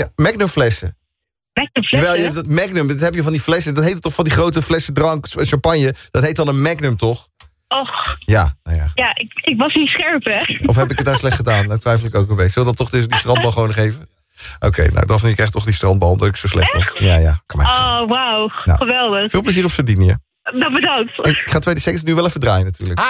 Ja, Magnum flessen. Magnum flessen? Terwijl dat Magnum, dat heb je van die flessen. Dat heet toch van die grote flessen drank, champagne. Dat heet dan een Magnum, toch? Och. Ja, nou ja. Ja, ik was niet scherp, hè? Of heb ik het daar slecht gedaan? Daar twijfel ik ook een beetje. Zullen we dan toch die strandbal gewoon geven? Oké, nou Daphne, je krijgt toch die strandbal, omdat ik zo slecht was. Ja, kan mij het Oh, wauw. Nou, Geweldig. veel plezier op Sardinië. Nou, bedankt. Ik ga 2 seconds nu wel even draaien natuurlijk.